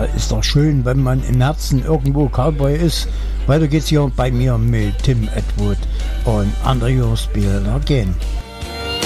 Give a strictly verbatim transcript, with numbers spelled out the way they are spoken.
Ja, ist doch schön, wenn man im Herzen irgendwo Cowboy ist. Weiter geht's hier bei mir mit Tim Atwood und Andre Spieler gehen.